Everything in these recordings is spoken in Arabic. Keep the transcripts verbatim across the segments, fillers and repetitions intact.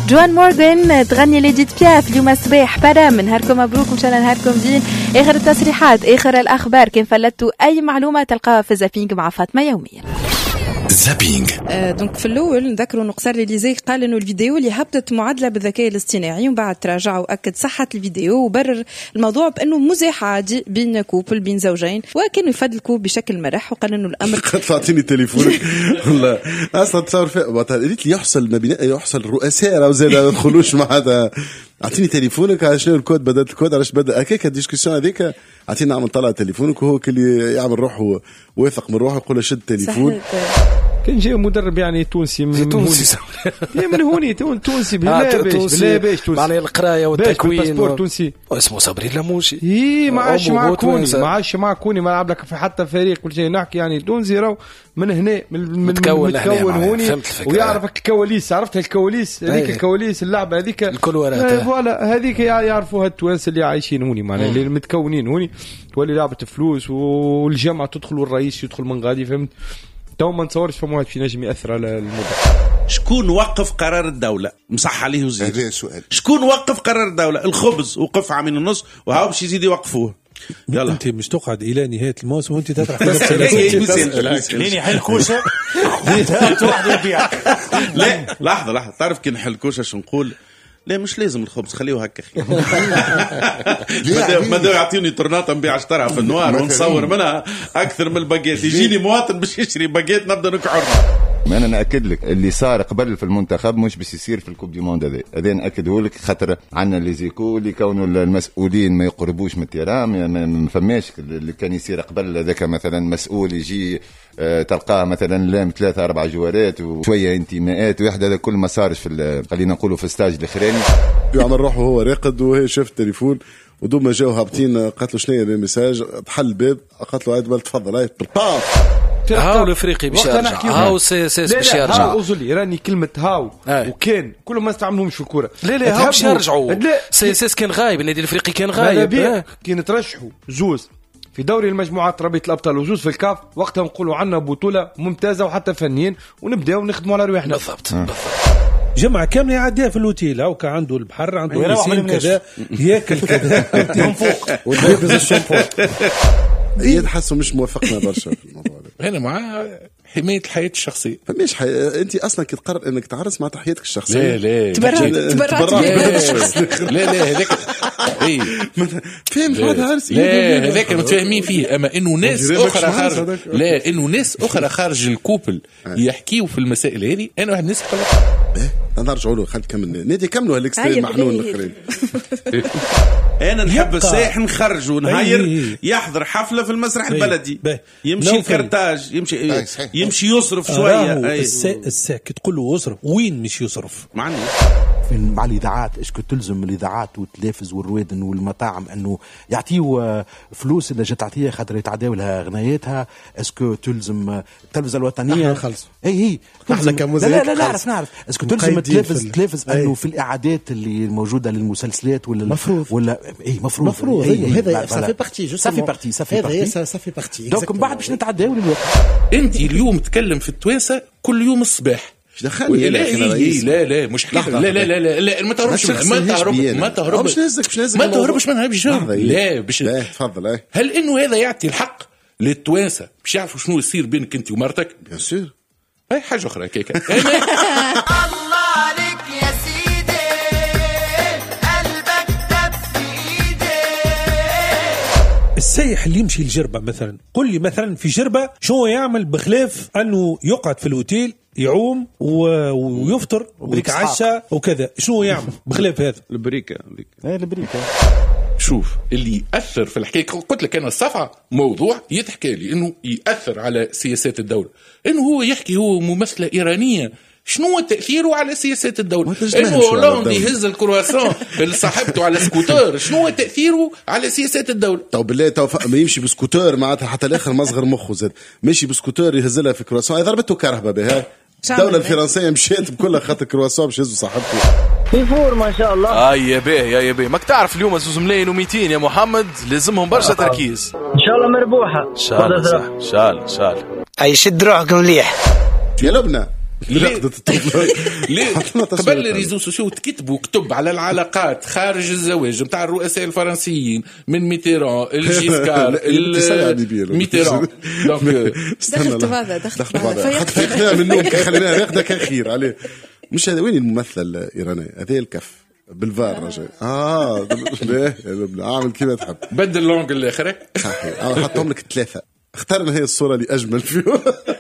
جوان مورغان تغني ليديت بياف اليوم صباح برام. نهاركم مبروك وان شاء الله نهاركم زين. اخر التصريحات اخر الاخبار كان فلتوا اي معلومه تلقاها في زابينج مع فاطمه يوميا. زابينج. آه دونك في الاول نذكروا انه قصر ليليزي قال انه الفيديو اللي هبطت معادله بالذكاء الاصطناعي ومن بعد تراجع واكد صحه الفيديو وبرر الموضوع بانه مزاح عادي بين كوبل بين زوجين وكانوا يفدلكوا بشكل مرح وقال انه الامر تعطيني تليفونك والله اصلا تصور في قالت لي يحصل مبناء يحصل رؤساء او زي ما ندخلوش مع هذا. اعطيني تليفونك على شنو الكود بدات الكود علاش بدا هكاك الديسكسيون هذيك. اعطيني نعمل طلع تليفونك وهو اللي يعمل روحه واثق من روحه يقول له شد التليفون. كان جاي مدرب يعني تونسي من تونسي من هوني تونسي بلا باش بلا باش تونسي معناها القرايه والتكوين باسبور تونسي اسمه صبري لاموشي. اي ما عادش معكوني ما عادش معكوني ما لعب لك في حتى فريق كل شيء نحكي يعني تونسي راهو من هنا من متكون هوني ويعرفك الكواليس. عرفت الكواليس هذيك الكواليس اللعبه هذيك الكل وراها فوالا هذيك يعرفوها التوانسه اللي عايشين هوني معناها اللي متكونين هوني تولي لعبه فلوس والجامعه تدخل والرئيس يدخل من غادي فهمت. تو ما نتصورش فما واحد في نجم يأثر على الموضوع. شكون وقف قرار الدولة مصح عليه وزيد؟ هذا سؤال. شكون وقف قرار الدولة؟ الخبز وقف عامين النص وهاو باش يزيد يوقفوه. يلا انت مش تقعد الى نهايه الموسم وانت تطرح لين يحل كوشه واحد يبيع. لا لحظه لحظه تعرف كي نحل كوشه شو نقول؟ لا مش لازم الخبز خليه هكا اخي. ما داو يعطيوني طرناطه نبيع اشترها في النوار ونصور منها اكثر من الباجيت. يجيني مواطن باش يشتري باجيت نبدا نكعر. ما انا ناكد لك اللي صار قبل في المنتخب مش باش يصير في الكوب دي موند هذا هذا ناكده لك خاطر عندنا لي زيكو اللي كونوا المسؤولين ما يقربوش من التيران ما فماش اللي كان يصير قبل هذاك مثلا مسؤول يجي أه تلقاه مثلا لام ثلاثة أربعة جوارات وشوية انتماءات واحد. هذا كل ما صارش في خلينا نقولوا في الستاج الاخراني يعمل روحه هو راقد وهي شاف التليفون ودوما جاو هابطين قالت له شنو هي الميساج تحل الباب قالت له عاد بل تفضل هاي هاو الافريقي باش يرجع هاو سي سي باش يرجع. هاو اوزلي راني كلمه هاو أي. وكان كل ما استعملهمش في الكره لا لا هاو باش يرجعوا. سي سي كان غايب النادي الافريقي كان غايب كي نترشحوا زوز في دوري المجموعات ربيع الابطال وزوز في الكاف وقتها نقولوا عنا بطوله ممتازه وحتى فنيين ونبداو نخدموا على رواحنا. بالضبط بالضبط. جمعة كاملة يعديها في الأوتيل أو كان عنده البحر عنده البسين كذا يأكل كذا من فوق ويلبس الشامبو. يتحسوا مش موافقنا برشا في الموضوع هذا. أنا مع حماية الحياة الشخصية. فماش حي... أنت أصلا كي تقرر إنك تعرس مع حياتك الشخصية. لا لا تبرعت لا لا هذاك إيه فهم هذا عرس. لا هذاك متفاهمين فيه أما إنه ناس أخرى خارج لا إنه ناس أخرى خارج الكوبل يحكيوا في المسائل هذه. أنا واحد ناس نرجعوا له خلينا نكمل نادي كملوا هالكستريم محنون الاخرين. انا نحب السائح نخرج ونهاير يحضر حفله في المسرح البلدي يمشي الكرتاج يمشي يمشي يصرف شويه. السائح كي تقول له يصرف وين مش يصرف معني مع الاذاعات اسكو تلزم الاذاعات والتلفز والروادن والمطاعم انه يعطيوا فلوس اللي جات تعطيها خاطر يتعداو لها غناياتها. اسكو تلزم التلفزه الوطنيه نخلص اي هي احنا كموزيك لا لا نعرف نعرف اسكو تلزم التلفز التلفز انه في الاعادات اللي موجوده للمسلسلات ولا مفروض ولا اي مفروض مفروض هذا صافي بارتي صافي بارتي صافي بارتي صافي بارتي دونك من بعد باش نتعداو للوقت. انت اليوم تكلم في التوانسه كل يوم الصباح دخلني لا لا لا مش حكايه لا لا لا لا لا ما تهربش ما تهرب ما تهرب مش نهزك مش نهزك ما تهربش منها باش لا باش تفضل. هل انه هذا يعطي الحق للتوانسه باش يعرفوا شنو يصير بينك انت ومرتك؟ بيان سور اي حاجه اخرى كيك. الله عليك يا سيدي قلبك دب في ايدي. السايح اللي يمشي الجربه مثلا قل لي مثلا في جربه شو يعمل بخلاف انه يقعد في الاوتيل يعوم ويفطر وبريك عشاء وكذا شنو يعمل بخلاف هذا؟ البريكه ايه البريكه. شوف اللي يأثر في الحكاية قلت لك أنا الصفعة موضوع يتحكى لي إنه يأثر على سياسات الدولة إنه هو يحكي هو ممثلة إيرانية شنو تأثيره على سياسات الدولة إنه هولندي يهز الكرواسون صاحبته على سكوتر شنو تأثيره على سياسات الدولة. طب بالله تو ما يمشي بسكوتر معناتها حتى الآخر مصغر مخه زاد ماشي بسكوتر يهزلها في كرواسون ضربته كرهبة بها الدولة الفرنسية مشيت بكل خاطر كرواسون باش يهزوا صاحبته في فور ما شاء الله. آه يا بيه يا يا بيه ماك تعرف اليوم زوز ملايين ومئتين يا محمد لازمهم برشا آه. تركيز إن شاء الله مربوحة إن شاء الله إن شاء الله إن شاء الله أي شد روحك مليح يا لبنى لقدت الطفل ليه قبل الريزو سوسيو تكتبوا كتب على العلاقات خارج الزواج نتاع الرؤساء الفرنسيين من ميتيران الجيسكار ميتيران دونك دخلت بعضها دخلت بعضها فيقنا من النوم خليناها ناخذها كخير عليه. مش هذا وين الممثل الايراني هذا الكف بالفار رجل اه عامل كيما تحب بدل اللونج الاخر صحيح حطهم لك ثلاثه اختار هي الصوره اللي اجمل فيهم.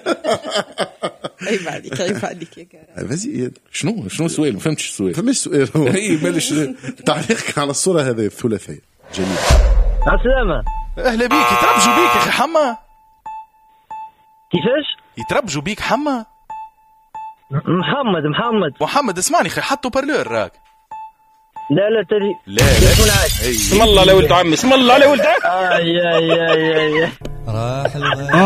كيف عليك كيف عليك يا كرم فازي شنو شنو السؤال ما فهمتش السؤال فماش سؤال هو اي بلاش تعليقك على الصوره هذه الثلاثيه جميل. السلامة اهلا بيك يتربجوا بيك يا اخي حما كيفاش يتربجوا بيك حما محمد محمد محمد اسمعني اخي حطوا بارلور راك لا لا تري لا لا اسم الله لولد عمي اسم الله لولد اي اي اي اي راح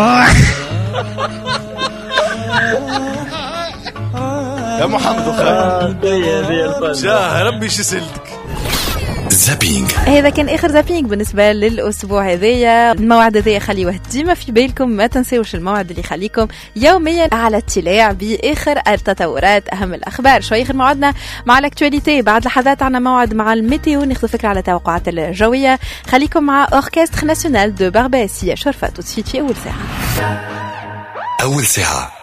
يا محمد وخير جاه ربي شسلتك. زابينج هذا كان اخر زابينج بالنسبه للاسبوع هذايا. الموعد هذايا خليوه ديما في بالكم، ما تنساوش الموعد اللي يخليكم يوميا على اطلاع باخر التطورات اهم الاخبار. شوي اخر موعدنا مع الاكتواليتي، بعد لحظات عنا موعد مع الميتيو ناخذ فكره على التوقعات الجويه. خليكم مع اوركستر ناسيونال دو بارباسي شرفه توت في اول ساعه. اول ساعه